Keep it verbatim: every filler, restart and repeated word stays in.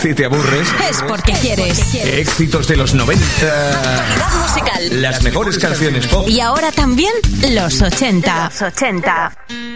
Si te aburres, es porque quieres. Éxitos de los noventa. Actualidad musical. Las mejores canciones pop. Y ahora también los ochenta. Los ochenta.